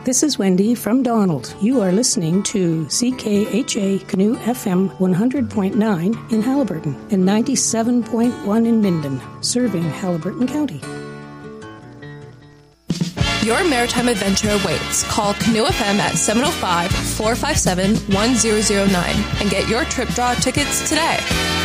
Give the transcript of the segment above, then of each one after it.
This is Wendy from Donald. You are listening to CKHA Canoe FM 100.9 in Haliburton and 97.1 in Minden, serving Haliburton County. Your maritime adventure awaits. Call Canoe FM at 705-457-1009 and get your trip draw tickets today.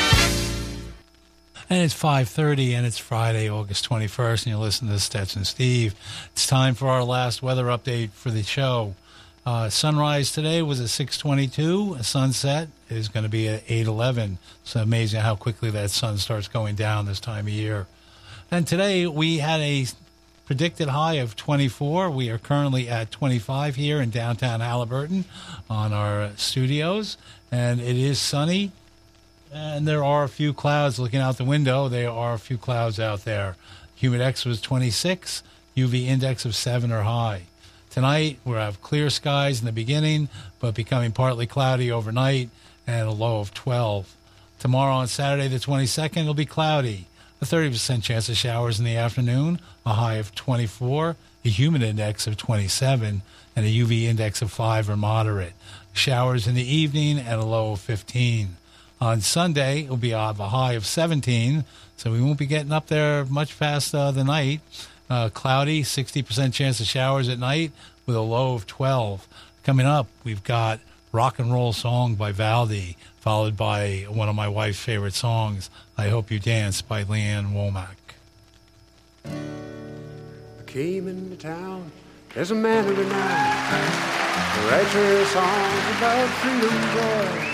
And it's 5:30, and it's Friday, August 21st, and you're listening to Stetson Steve. It's time for our last weather update for the show. Sunrise today was at 6:22. Sunset is going to be at 8:11. It's amazing how quickly that sun starts going down this time of year. And today we had a predicted high of 24. We are currently at 25 here in downtown Haliburton on our studios, and it is sunny. And there are a few clouds looking out the window. There are a few clouds out there. Humidex was 26. UV index of 7 or high. Tonight, we'll have clear skies in the beginning, but becoming partly cloudy overnight and a low of 12. Tomorrow on Saturday the 22nd, it'll be cloudy. A 30% chance of showers in the afternoon, a high of 24, a humid index of 27, and a UV index of 5 or moderate. Showers in the evening and a low of 15. On Sunday, it'll be a high of 17, so we won't be getting up there much past the night. Cloudy, 60% chance of showers at night with a low of 12. Coming up, we've got Rock and Roll Song by Valdy, followed by one of my wife's favorite songs, I Hope You Dance by Leanne Womack. I came into town as a man of renown, to write her a song about freedom, joy,